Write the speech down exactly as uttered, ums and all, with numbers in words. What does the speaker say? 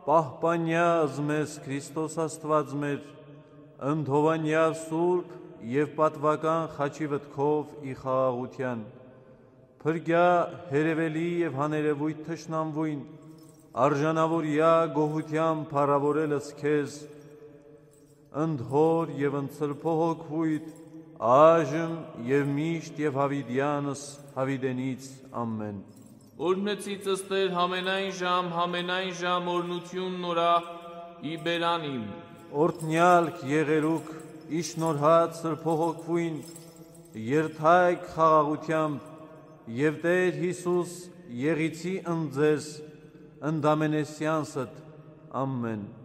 պահպանյազ մեզ Քրիստոս Աստված մեր, ընդհովանյա սուրբ և պատվական խաչի վտքով ի խաղաղության, փրկյա հերևելի և հաներևույթ թշնամվույն, արժանավորյա գոհության փառավորելս քեզ, ընդհոր և ընծրփոհոքվույթ, այժմ և միշտ և հավիդյանս հավիդենից ամեն։ Օրհնեցից ըստեր համենայն ժամ, համենայն ժամ օրնություն նորա ի բերանիմ։ Օրհնյալք եղերուք իշնորհած սրբոհոքվույն, երթայք խաղաղությամբ և Տեր Հիսուս եղիցի ընձես ընդամենեսյանսդ ամեն։